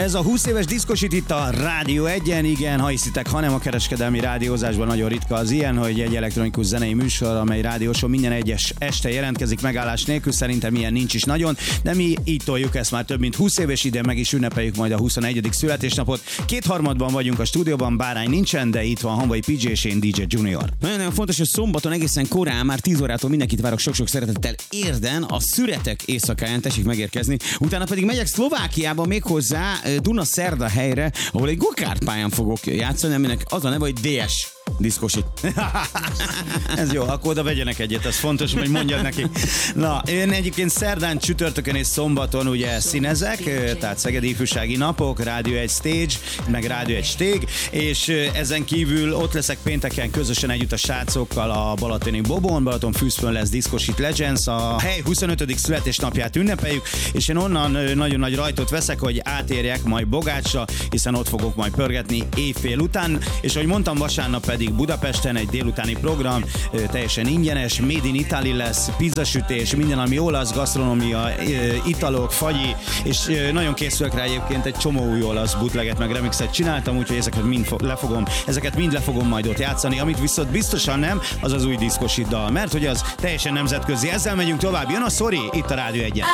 Ez a 20 éves diszkosit itt a Rádió 1-en, igen, ha hiszitek, hanem a kereskedelmi rádiózásban nagyon ritka az ilyen, hogy egy elektronikus zenei műsor, amely rádióson minden egyes este jelentkezik megállás nélkül, szerintem ilyen nincs is nagyon, de mi így toljuk ezt már több mint 20 év, és idén meg is ünnepeljük majd a 21. születésnapot. Kétharmadban vagyunk a stúdióban, Bárány nincsen, de itt van Hamvai PJ és én DJ Junior. Nagyon fontos, hogy szombaton egészen korán, már 10 órától mindenkit várok sok-sok szeretettel Érden, a Szüretek éjszakáján, tessék megérkezni. Utána pedig megyek Szlovákiába méghozzá Dunaszerda helyre, ahol egy gokártpályán fogok játszani, aminek az a neve, hogy DS diszkosit. Ez jó, akkor oda vegyenek egyet, az fontos, hogy mondjad neki. Na, én egyébként szerdán, csütörtökön és szombaton ugye színezek, tehát Szegedi Ifjúsági Napok, Rádió 1 Stage, meg Rádió 1 Stég, és ezen kívül ott leszek pénteken közösen együtt a srácokkal a balatoni Bobon, Balatonfürdőn lesz Diszkosit Legends, a hely 25. születésnapját ünnepeljük, és én onnan nagyon nagy rajtot veszek, hogy átérjek majd Bogácsra, hiszen ott fogok majd pörgetni éjfél után, és ahogy mondtam, vasárnap pedig Budapesten egy délutáni program, teljesen ingyenes, Made in Italy lesz, pizzasütés, minden, ami olasz, gasztronómia, italok, fagyi, és nagyon készülök rá, egyébként egy csomó új olasz bootleget meg remixet csináltam, úgyhogy ezeket mind le fogom majd ott játszani, amit viszont biztosan nem, az az új diszkosit dal, mert hogy az teljesen nemzetközi. Ezzel megyünk tovább, jön a Sorry itt a Rádió 1-en.